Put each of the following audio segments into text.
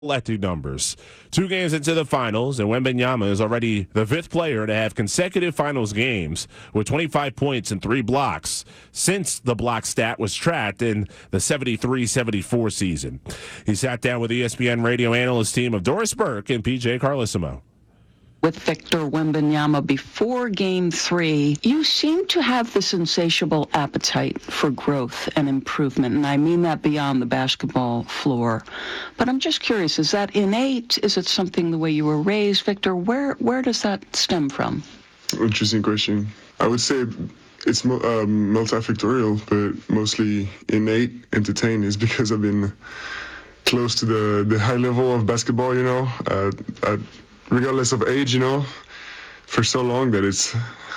collecting numbers. 2 games into the finals, and Wembanyama is already the 5th player to have consecutive finals games with 25 points and 3 blocks since the block stat was tracked in the 73-74 season. He sat down with ESPN radio analyst team of Doris Burke and PJ Carlesimo. With Victor Wembanyama before Game 3, you seem to have this insatiable appetite for growth and improvement, and I mean that beyond the basketball floor. But I'm just curious, is that innate? Is it something the way you were raised, Victor? Where does that stem from? Interesting question. I would say it's multifactorial, but mostly innate. Entertained is because I've been close to the high level of basketball, regardless of age, for so long that it's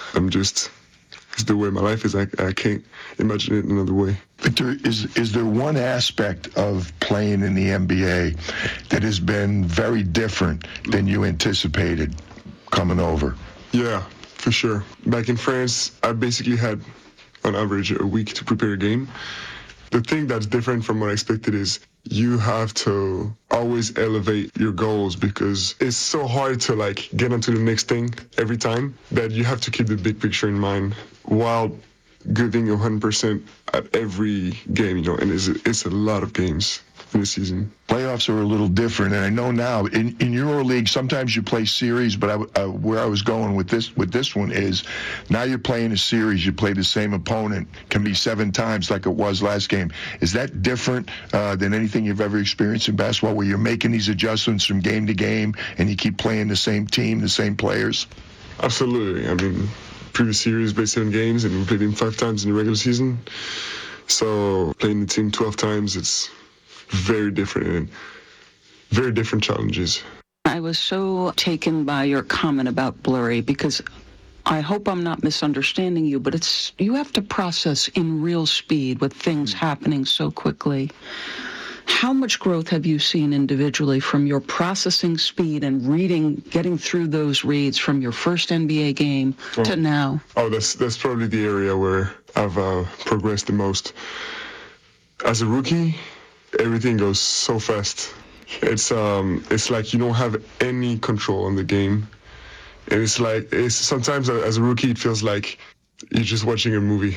the way my life is. I can't imagine it another way. Victor, is there one aspect of playing in the NBA that has been very different than you anticipated coming over? Yeah, for sure. Back in France, I basically had, on average, a week to prepare a game. The thing that's different from what I expected is you have to always elevate your goals because it's so hard to get onto the next thing every time that you have to keep the big picture in mind while giving 100% at every game, and it's a lot of games in the season. Playoffs are a little different, and I know now in EuroLeague sometimes you play series, but where I was going with this one is now you're playing a series. You play the same opponent, can be 7 times like it was last game. Is that different than anything you've ever experienced in basketball, where you're making these adjustments from game to game and you keep playing the same team, the same players? Absolutely. I mean, previous series played 7 games and we played them 5 times in the regular season. So playing the team 12 times, it's very different and very different challenges. I was so taken by your comment about blurry because I hope I'm not misunderstanding you, but you have to process in real speed with things happening so quickly. How much growth have you seen individually from your processing speed and reading, getting through those reads from your first NBA game to now? Oh, that's probably the area where I've progressed the most. As a rookie, everything goes so fast. It's like you don't have any control on the game. And it's sometimes as a rookie it feels like you're just watching a movie.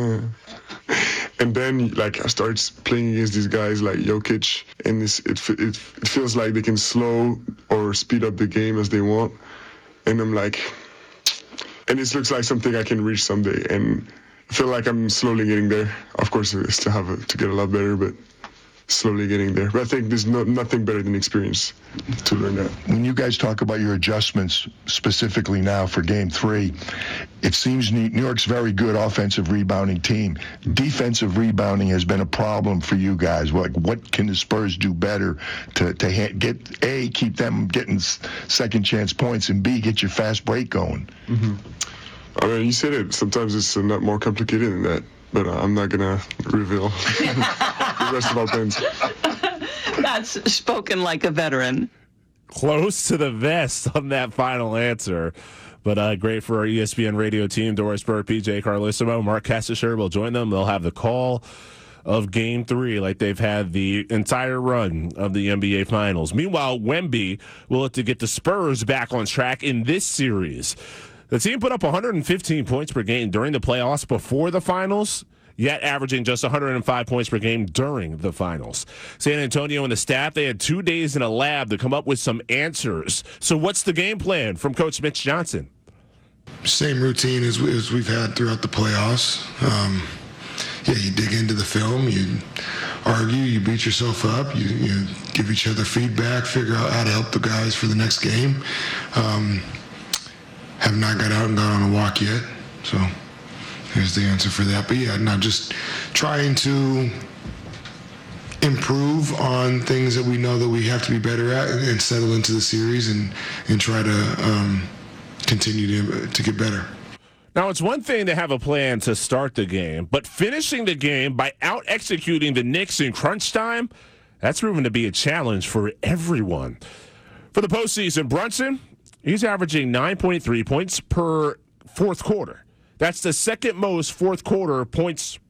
And then I start playing against these guys like Jokic, and it feels like they can slow or speed up the game as they want. And I'm like, and this looks like something I can reach someday. And I feel like I'm slowly getting there. Of course, I still have to get a lot better, but slowly getting there. But I think there's nothing better than experience to learn that. When you guys talk about your adjustments specifically now for Game 3, it seems New York's very good offensive rebounding team. Defensive rebounding has been a problem for you guys. What can the Spurs do better to get, A, keep them getting second chance points, and B, get your fast break going? Mm-hmm. I mean, you said it. Sometimes it's not more complicated than that. But I'm not going to reveal the rest of our plans. That's spoken like a veteran. Close to the vest on that final answer. But great for our ESPN radio team. Doris Burke, PJ Carlesimo, Mark Castasher will join them. They'll have the call of Game 3 like they've had the entire run of the NBA Finals. Meanwhile, Wemby will look to get the Spurs back on track in this series. The team put up 115 points per game during the playoffs before the finals, yet averaging just 105 points per game during the finals. San Antonio and the staff, they had 2 days in a lab to come up with some answers. So what's the game plan from Coach Mitch Johnson? Same routine as we've had throughout the playoffs. You dig into the film, you argue, you beat yourself up, you give each other feedback, figure out how to help the guys for the next game. Have not got out and gone on a walk yet, so here's the answer for that. But not just trying to improve on things that we know that we have to be better at and settle into the series and try to continue to get better. Now, it's one thing to have a plan to start the game, but finishing the game by out-executing the Knicks in crunch time, that's proven to be a challenge for everyone. For the postseason, Brunson, he's averaging 9.3 points per fourth quarter. That's the second most fourth quarter points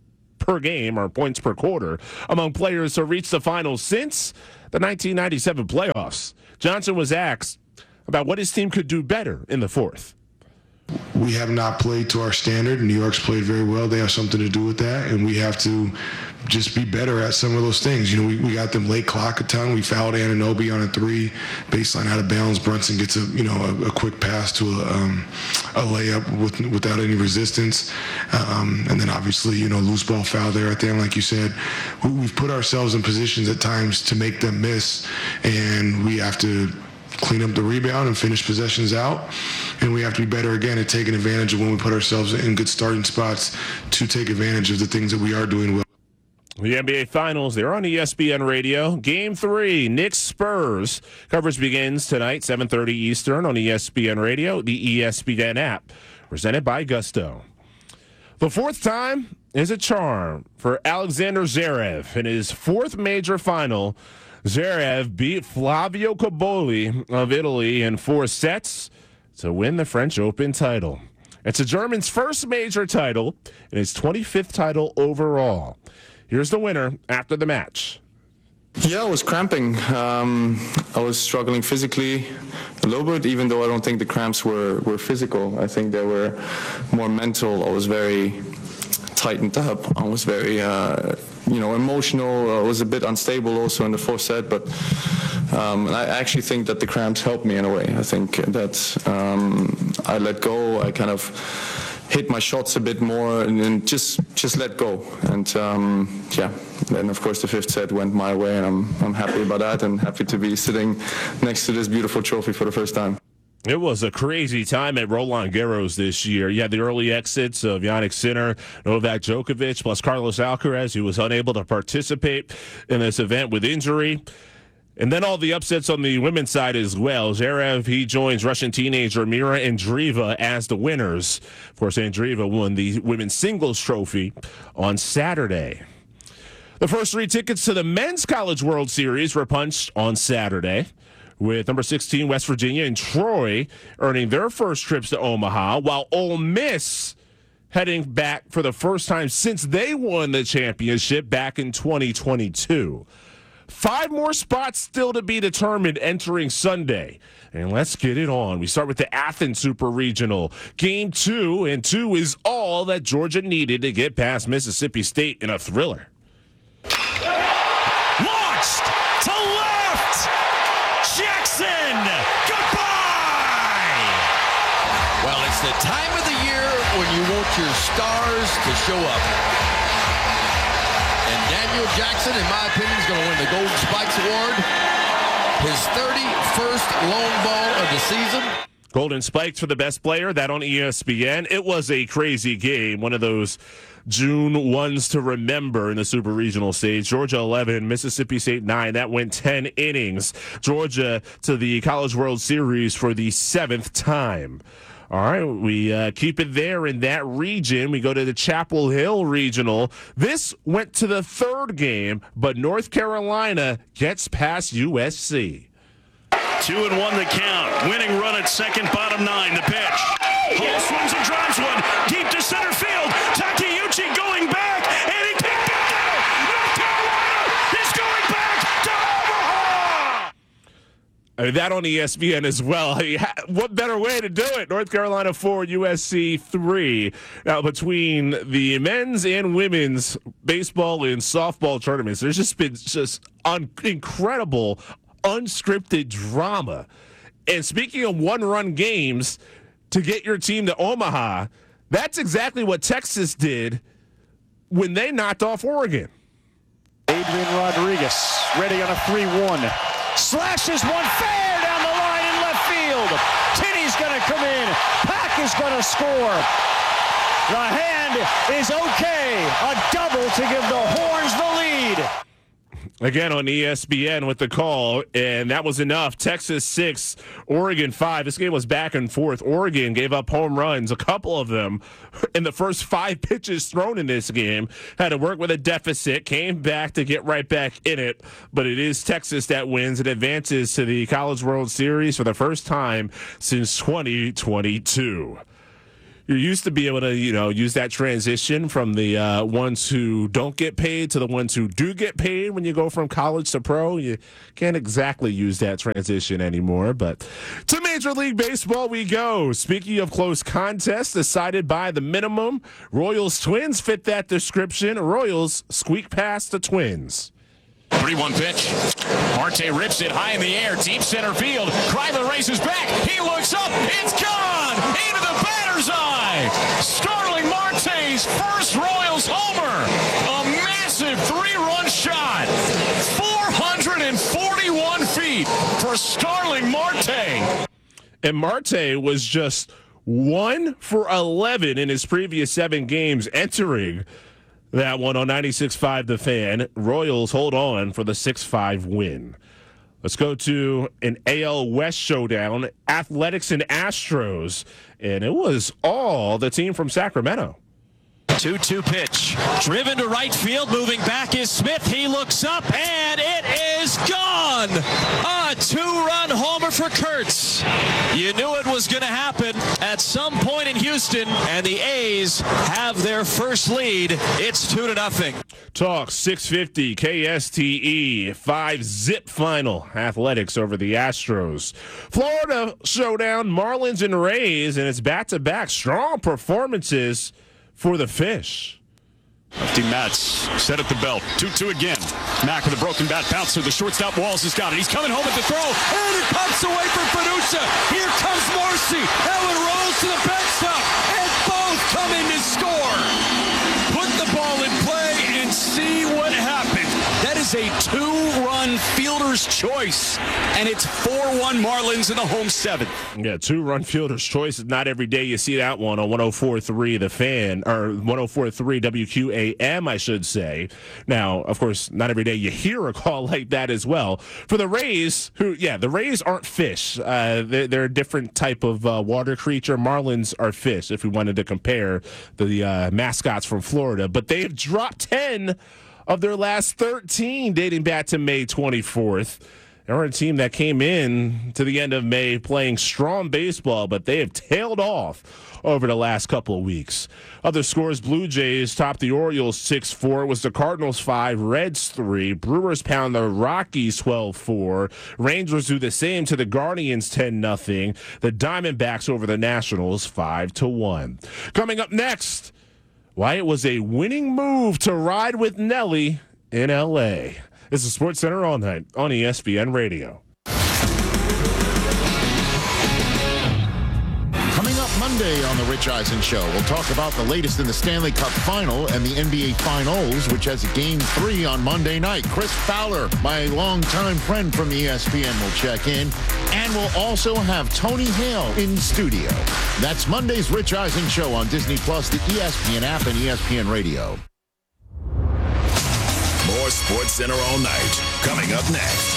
per game or points per quarter among players who reached the finals since the 1997 playoffs. Johnson was asked about what his team could do better in the fourth. We have not played to our standard. New York's played very well. They have something to do with that, and we have to just be better at some of those things. We got them late clock a ton. We fouled Anunoby on a 3, baseline out of bounds. Brunson gets a quick pass to a layup without any resistance, and then obviously loose ball foul there at the end, like you said. We've put ourselves in positions at times to make them miss, and we have to clean up the rebound and finish possessions out. And we have to be better again at taking advantage of when we put ourselves in good starting spots to take advantage of the things that we are doing well. The NBA Finals, they're on ESPN Radio. Game 3, Knicks Spurs. Coverage begins tonight, 7:30 Eastern on ESPN Radio, the ESPN app. Presented by Gusto. The fourth time is a charm for Alexander Zverev. In his fourth major final, Zverev beat Flavio Cobolli of Italy in 4 sets to win the French Open title. It's a German's first major title and his 25th title overall. Here's the winner after the match. Yeah, I was cramping. I was struggling physically a little bit, even though I don't think the cramps were physical. I think they were more mental. I was very tightened up. I was very emotional. I was a bit unstable also in the 4th set, but I actually think that the cramps helped me in a way. I think that I let go. I kind of hit my shots a bit more and just let go. And then of course the 5th set went my way, and I'm happy about that and happy to be sitting next to this beautiful trophy for the first time. It was a crazy time at Roland Garros this year. You had the early exits of Jannik Sinner, Novak Djokovic, plus Carlos Alcaraz, who was unable to participate in this event with injury. And then all the upsets on the women's side as well. Zverev, he joins Russian teenager Mira Andreeva as the winners. Of course, Andreeva won the women's singles trophy on Saturday. The first 3 tickets to the Men's College World Series were punched on Saturday, with number 16 West Virginia and Troy earning their first trips to Omaha, while Ole Miss heading back for the first time since they won the championship back in 2022. 5 more spots still to be determined entering Sunday. And let's get it on. We start with the Athens Super Regional. Game 2, and 2 is all that Georgia needed to get past Mississippi State in a thriller. Launched to left! Jackson! Goodbye! Well, it's the time of the year when you want your stars to show up. And Daniel Jackson, in my opinion, is going to win the Golden Spikes Award. His 31st lone ball of the season. Golden Spikes for the best player, that on ESPN. It was a crazy game, one of those June ones to remember in the Super Regional stage. Georgia 11, Mississippi State 9. That went 10 innings. Georgia to the College World Series for the 7th time. All right, we keep it there in that region. We go to the Chapel Hill Regional. This went to the 3rd game, but North Carolina gets past USC. 2-1 the count. Winning run at second, bottom 9. The pitch. Hall swings and drives one deep to center field. Takeuchi going back, and he picked it down. North Carolina is going back to Omaha. That on ESPN as well. What better way to do it? North Carolina 4, USC 3. Now, between the men's and women's baseball and softball tournaments, there's just been incredible unscripted drama. And speaking of one-run games, to get your team to Omaha, that's exactly what Texas did when they knocked off Oregon. Adrian Rodriguez ready on a 3-1. Slashes one fair down the line in left field. Tinney's going to come in. Pack is going to score. The hand is okay. A double to give the Horns the lead. Again on ESPN with the call, and that was enough. Texas 6, Oregon 5. This game was back and forth. Oregon gave up home runs, a couple of them, in the first 5 pitches thrown in this game. Had to work with a deficit, came back to get right back in it, but it is Texas that wins and advances to the College World Series for the first time since 2022. you used to be able to, use that transition from the ones who don't get paid to the ones who do get paid when you go from college to pro. You can't exactly use that transition anymore. But to Major League Baseball we go. Speaking of close contests decided by the minimum, Royals Twins fit that description. Royals squeak past the Twins. 3-1 pitch. Marte rips it high in the air, deep center field. Kryler races back. He looks up. It's gone into the batter's eye. Starling Marte's first Royals homer. A massive 3-run shot. 441 feet for Starling Marte. And Marte was just 1 for 11 in his previous 7 games entering that one on 96.5 The Fan. Royals hold on for the 6-5 win. Let's go to an AL West showdown, Athletics and Astros, and it was all the team from Sacramento. 2-2 pitch. Driven to right field. Moving back is Smith. He looks up, and it is gone. A 2-run homer for Kurtz. You knew it was going to happen at some point in Houston, and the A's have their first lead. It's 2-0. Talk 650 KSTE 5-zip final. Athletics over the Astros. Florida showdown, Marlins and Rays, and it's back-to-back strong performances for the Fish. Lefty Matz set at the belt. 2-2 again. Mack with a broken bat bounce to the shortstop. Walls has got it. He's coming home at the throw. And it pops away from Fenuccia. Here comes Morrissey. Ellen rolls to the backstop. And both come in to score. Put the ball in play and see what happens. That is a 2-run fielder's choice. And it's 4-1 Marlins in the home 7th. Yeah, 2-run fielder's choice. Not every day you see that one on 104.3 The Fan, or 104.3 WQAM, I should say. Now, of course, not every day you hear a call like that as well. For the Rays, the Rays aren't fish. They're a different type of water creature. Marlins are fish, if we wanted to compare the mascots from Florida. But they've dropped 10 of their last 13 dating back to May 24th. They're a team that came in to the end of May playing strong baseball, but they have tailed off over the last couple of weeks. Other scores, Blue Jays topped the Orioles 6-4. It was the Cardinals 5, Reds 3. Brewers pound the Rockies 12-4. Rangers do the same to the Guardians 10-0. The Diamondbacks over the Nationals 5-1. Coming up next, why it was a winning move to ride with Nelly in L.A. This is Sports Center All Night on ESPN Radio. Coming up Monday on The Rich Eisen Show, we'll talk about the latest in the Stanley Cup Final and the NBA Finals, which has a Game 3 on Monday night. Chris Fowler, my longtime friend from ESPN, will check in. And we'll also have Tony Hale in studio. That's Monday's Rich Eisen Show on Disney+, the ESPN app, and ESPN Radio. More Sports Center All Night coming up next.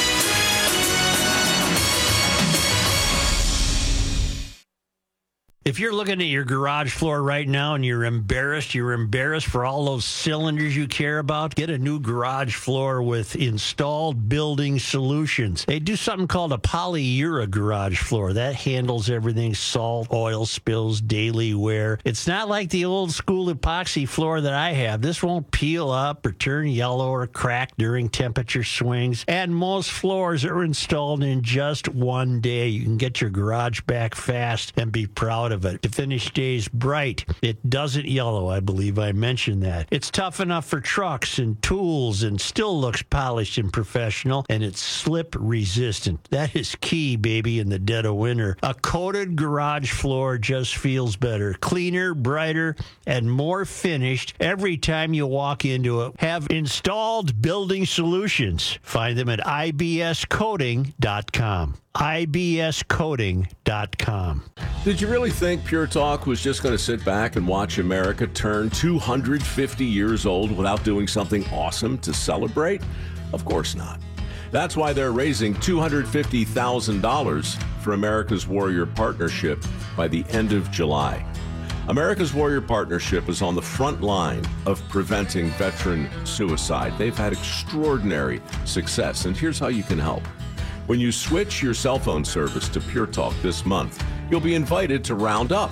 If you're looking at your garage floor right now and you're embarrassed for all those cylinders you care about, get a new garage floor with Installed Building Solutions. They do something called a polyura garage floor. That handles everything, salt, oil spills, daily wear. It's not like the old school epoxy floor that I have. This won't peel up or turn yellow or crack during temperature swings. And most floors are installed in just one day. You can get your garage back fast and be proud of it. The finish stays bright. It doesn't yellow. I believe I mentioned that. It's tough enough for trucks and tools and still looks polished and professional, and it's slip resistant. That is key, baby, in the dead of winter. A coated garage floor just feels better, cleaner, brighter, and more finished every time you walk into it. Have Installed Building Solutions. Find them at ibscoating.com. ibscoating.com. Did you really think Pure Talk was just going to sit back and watch America turn 250 years old without doing something awesome to celebrate? Of course not. That's why they're raising $250,000 for America's Warrior Partnership by the end of July. America's Warrior Partnership is on the front line of preventing veteran suicide. They've had extraordinary success, and here's how you can help. When you switch your cell phone service to Pure Talk this month, you'll be invited to round up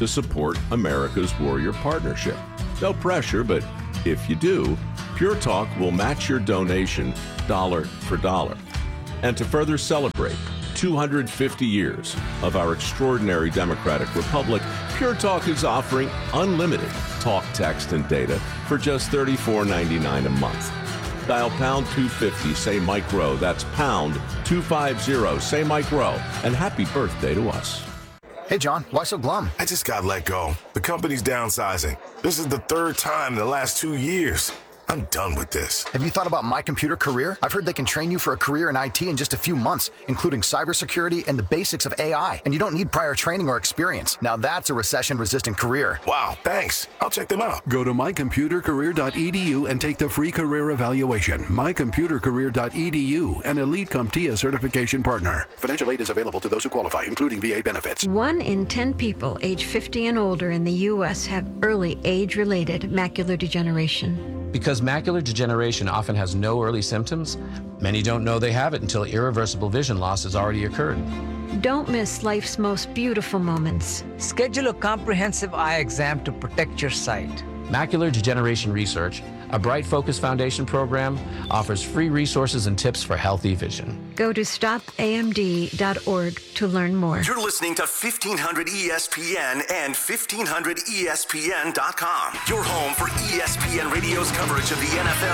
to support America's Warrior Partnership. No pressure, but if you do, Pure Talk will match your donation dollar for dollar. And to further celebrate 250 years of our extraordinary democratic republic, Pure Talk is offering unlimited talk, text, and data for just $34.99 a month. Dial pound 250, say Mike Rowe. That's pound 250, say Mike Rowe. And happy birthday to us. Hey, John, why so glum? I just got let go. The company's downsizing. This is the third time in the last 2 years. I'm done with this. Have you thought about My Computer Career? I've heard they can train you for a career in IT in just a few months, including cybersecurity and the basics of AI. And you don't need prior training or experience. Now that's a recession-resistant career. Wow, thanks. I'll check them out. Go to mycomputercareer.edu and take the free career evaluation. Mycomputercareer.edu, an Elite CompTIA certification partner. Financial aid is available to those who qualify, including VA benefits. 1 in 10 people age 50 and older in the U.S. have early age-related macular degeneration. Because macular degeneration often has no early symptoms, many don't know they have it until irreversible vision loss has already occurred. Don't miss life's most beautiful moments. Schedule a comprehensive eye exam to protect your sight. Macular Degeneration Research, a Bright Focus Foundation program, offers free resources and tips for healthy vision. Go to stopamd.org to learn more. You're listening to 1500 ESPN and 1500ESPN.com. Your home for ESPN Radio's coverage of the NFL.